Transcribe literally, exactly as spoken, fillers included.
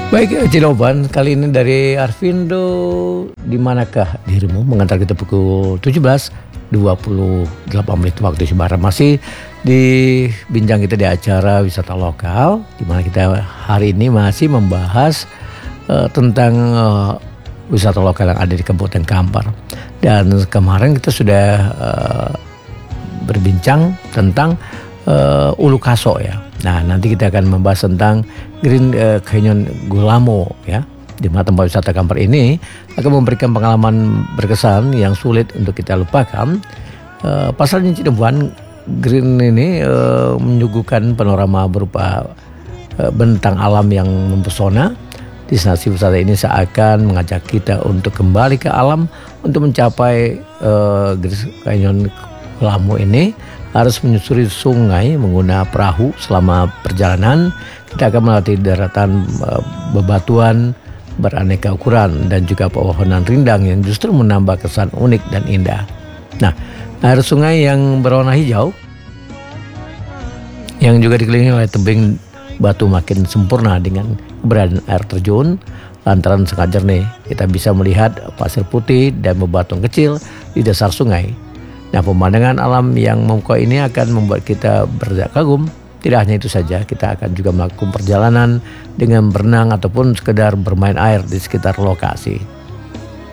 Baik, Cinoban, kali ini dari Arvindo. Di manakah dirimu? Mengantar kita pukul tujuh belas dua puluh delapan menit waktu Indonesia Barat. Masih di bincang kita di acara wisata lokal, di mana kita hari ini masih membahas uh, tentang uh, wisata lokal yang ada di Kabupaten Kampar. Dan kemarin kita sudah uh, berbincang tentang uh, Ulu Kaso ya. Nah, nanti kita akan membahas tentang Green uh, Canyon Gulamo ya, di mana tempat wisata Kampar ini akan memberikan pengalaman berkesan yang sulit untuk kita lupakan. Uh, pasalnya Cirebon Green ini uh, menyuguhkan panorama berupa uh, bentang alam yang mempesona. Destinasi wisata ini seakan mengajak kita untuk kembali ke alam. Untuk mencapai uh, Green Canyon Gulamo ini harus menyusuri sungai menggunakan perahu. Selama perjalanan kita akan melewati daratan uh, bebatuan beraneka ukuran dan juga pepohonan rindang yang justru menambah kesan unik dan indah. Nah, air sungai yang berwarna hijau yang juga dikelilingi oleh tebing batu makin sempurna dengan keberadaan air terjun. Lantaran sangat jernih, kita bisa melihat pasir putih dan bebatuan kecil di dasar sungai. Nah, pemandangan alam yang memukau ini akan membuat kita berdak kagum. Tidak hanya itu saja, kita akan juga melakukan perjalanan dengan berenang ataupun sekedar bermain air di sekitar lokasi.